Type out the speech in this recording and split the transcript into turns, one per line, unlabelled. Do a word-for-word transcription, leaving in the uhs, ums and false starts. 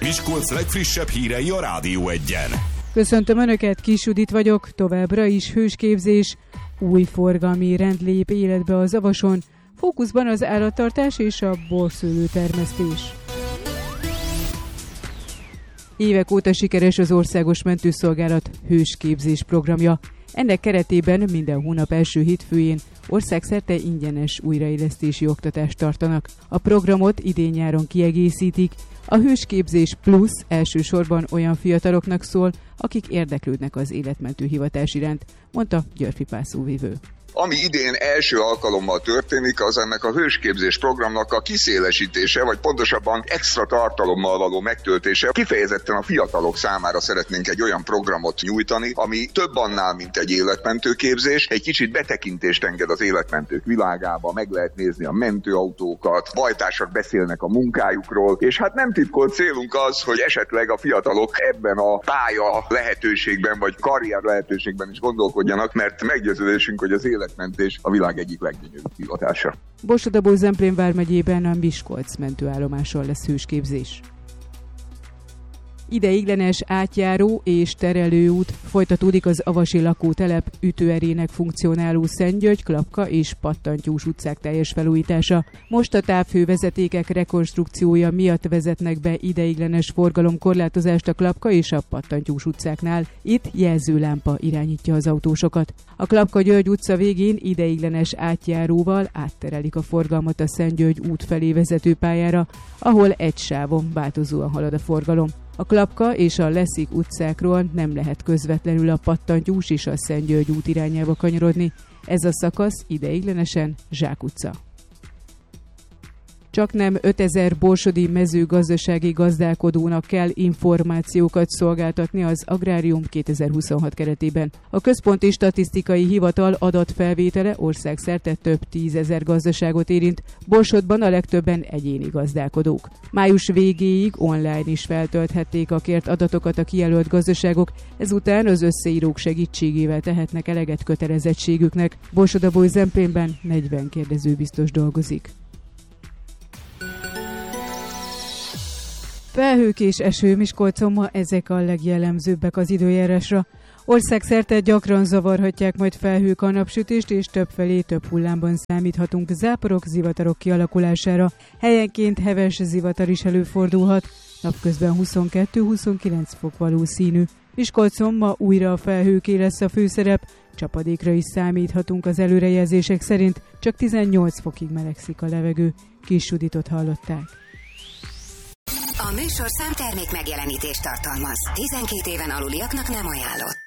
Miskolc legfrissebb hírei a Rádió Egyen.
Köszöntöm Önöket, Kis Judit vagyok, továbbra is hősképzés. Új forgalmi rend lép életbe a Zavason, fókuszban az állattartás és a borszőlőtermesztés. Évek óta sikeres az Országos Mentőszolgálat hősképzés programja. Ennek keretében minden hónap első hétfőjén országszerte ingyenes újraélesztési oktatást tartanak. A programot idén-nyáron kiegészítik. A hősképzés plusz elsősorban olyan fiataloknak szól, akik érdeklődnek az életmentő hivatás iránt, mondta Györfi pászóvivő.
Ami idén első alkalommal történik, az ennek a hősképzés programnak a kiszélesítése, vagy pontosabban extra tartalommal való megtöltése. Kifejezetten a fiatalok számára szeretnénk egy olyan programot nyújtani, ami több annál, mint egy életmentő képzés. Egy kicsit betekintést enged az életmentők világába, meg lehet nézni a mentőautókat, bajtársak beszélnek a munkájukról, és hát nem titkolt célunk az, hogy esetleg a fiatalok ebben a pálya lehetőségben, vagy karrier lehetőségben is gondolkodjanak, mert meggyőződésünk, hogy az élet mentés a világ egyik leggyönyörűbb hivatása.
Borsod-Abaúj-Zemplén vármegyében a Miskolc mentőállomáson lesz hősképzés. Ideiglenes átjáró és terelőút, folytatódik az avasi lakótelep ütőerének funkcionáló Szentgyörgy, Klapka és Pattantyús utcák teljes felújítása. Most a távhővezetékek rekonstrukciója miatt vezetnek be ideiglenes forgalomkorlátozást a Klapka és a Pattantyús utcáknál. Itt jelzőlámpa irányítja az autósokat. A Klapka-György utca végén ideiglenes átjáróval átterelik a forgalmat a Szentgyörgy út felé vezető pályára, ahol egy sávon változóan halad a forgalom. A Klapka és a Leszik utcákról nem lehet közvetlenül a Pattantyús és a Szentgyörgy út irányába kanyarodni. Ez a szakasz ideiglenesen Zsák utca. Csaknem ötezer borsodi mezőgazdasági gazdálkodónak kell információkat szolgáltatni az Agrárium kétezer-huszonhat keretében. A Központi Statisztikai Hivatal adatfelvétele országszerte több tízezer gazdaságot érint, Borsodban a legtöbben egyéni gazdálkodók. Május végéig online is feltölthették a kért adatokat a kijelölt gazdaságok, ezután az összeírók segítségével tehetnek eleget kötelezettségüknek. Borsod-Abaúj-Zemplénben negyven kérdező biztos dolgozik. Felhők és eső Miskolcon ma ezek a legjellemzőbbek az időjárásra. Országszerte gyakran zavarhatják majd felhők a napsütést, és többfelé több hullámban számíthatunk záporok, zivatarok kialakulására. Helyenként heves zivatar is előfordulhat, napközben huszonkettő-huszonkilenc fok valószínű. Miskolcon ma újra a felhőké lesz a főszerep, csapadékra is számíthatunk az előrejelzések szerint, csak tizennyolc fokig melegszik a levegő. Kis Juditot hallották.
A műsorszám termék megjelenítést tartalmaz. tizenkét éven aluliaknak nem ajánlott.